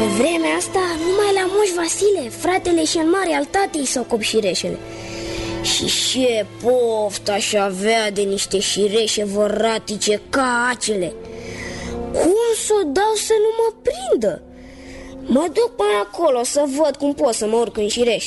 Pe vremea asta, numai la Moș Vasile, fratele și-n mare al tatei s-au cop șireșele. Și ce poftă aș avea de niște șireșe voratice ca acele. Cum s-o dau să nu mă prindă? Mă duc până acolo să văd cum pot să mă urc în șireș.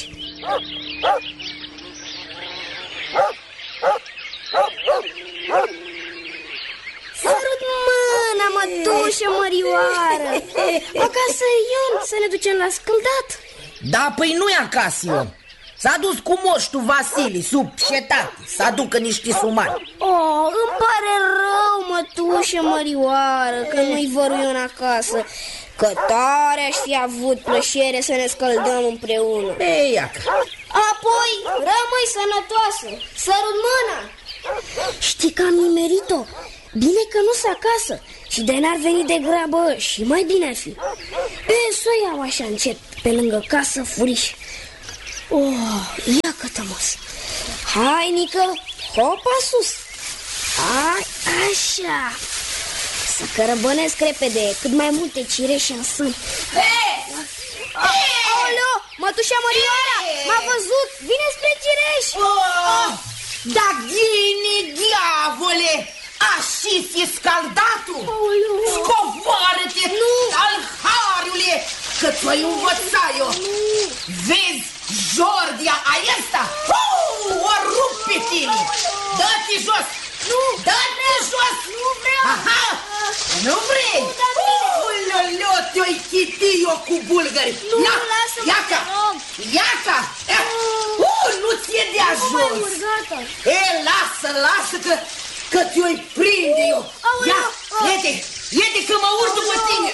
Sărut mâna, mătușă mărioară. Acasă Ion, să ne ducem la scăldat. Da, păi nu-i acasă Ion. S-a dus cu moștul Vasile sub cetate să aducă niște sumari. Oh, îmi pare rău, mătușă mărioară, că nu-i văru Ion acasă. Că tare aș fi avut plăcere să ne scăldăm împreună. Ei, iacă. Apoi, rămâi sănătoasă. Sărut mâna. Știi că am nimerit-o? Bine că nu-s acasă. Și de n-ar veni de grabă și mai bine ar fi. Să o iau așa încet pe lângă casă, furiș. Oh, ia că-tămos. Hai, Nică, hopa sus. Hai, așa. Să cărăbănesc repede cât mai multe cireșe în sân. Aoleo, mătușa Mărioara, m-a văzut, vine spre cireș. Da, ghine, diavole, așa fi scaldatul. Scoboară-te, alhariule, că ți-o-i învăța eu. Vezi, Jordia aesta, o rup pe tine. Dă-te jos. Nu! Dă-te jos! Nu vreau! Aha! Nu vrei? Uloleo, te-o-i chiti eu cu bulgări! Nu, lasă-mă, Iaca! Iaca! Nu ți-e de ajuns! Lasă că te-o-i prinde eu! Ia, iete că mă urc după tine!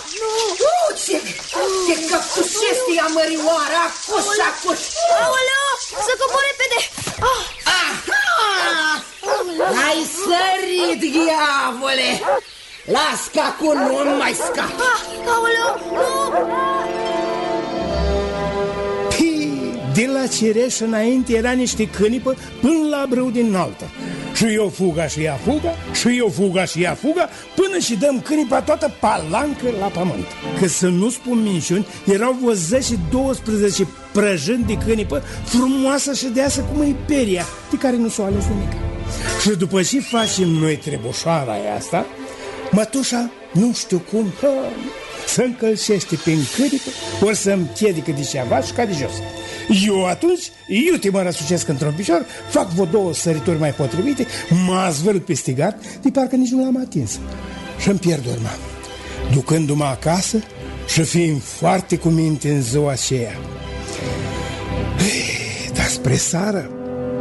Ce căptușește ea mărioara, acuș! Aoleo, să cobor repede! Ai sărit, diavole! Las că acum nu mai scap! Aoleo, nu! De la cireș înainte era niște cânipă până la brâu din altă. Și eu fuga și ea fuga, și eu fuga și ea fuga, până și dăm cânipa toată palancă la pământ. Că să nu spun minciuni, erau vreo 10-12 prăjâni de cânipă, frumoasă și deasă cum e peria, de care nu s-o ales nimic. Și după ce facem noi trebușoara asta, mătușa, nu știu cum, să încălcește pe câripă, ori să-mi piedică de ceva și ca de jos. Eu atunci, iute mă răsucesc într-un picior, fac vreo 2 sărituri mai potrivite, mă zvârât pe gard, de parcă nici nu l-am atins. Și-mi pierd urma, ducându-mă acasă și fiind foarte cu minte în ziua aceea. Dar spre sară,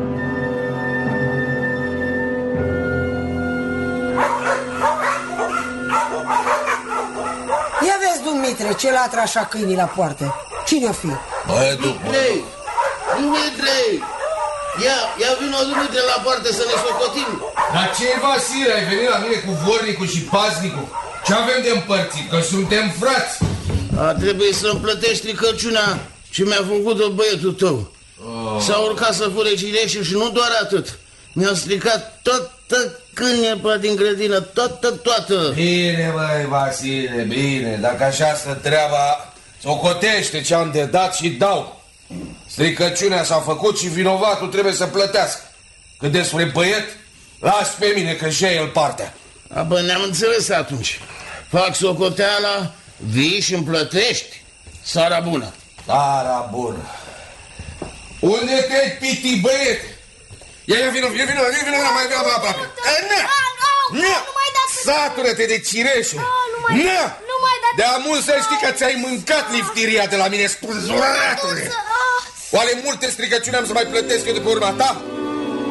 ia vezi, Dumitre, ce latră așa câinii la poartă. Cine-o fi? Dumitre! Ia vino, Dumitre, la poartă să ne socotim. Dar ce, Vasile, ai venit la mine cu vornicul și paznicul? Ce avem de împărțit? Că suntem frați. Trebuie să-mi plătești stricăciunea ce mi-a făcut-o băietul tău. S-a urcat să fure cireșe și nu doar atât. Mi-a stricat toată cânepa din grădină, toată. Bine, băi, Vasile, bine. Dacă așa stă treaba, socotește ce am de dat și dau. Stricăciunea s-a făcut și vinovatul trebuie să plătească. Cât despre băiet, las pe mine că și el partea. Bă, ne-am înțeles atunci. Fac socoteala, vii și îmi plătești. Sara bună. Sara bună. Unde te-ai piti, băiete? Ia vino, mai vino aproape. Satură-te de cireșe. De amul să știi că ți-ai mâncat liftiria de la mine, spânzuratule. Oare multe stricăciuni am să mai plătesc eu de pe urma ta?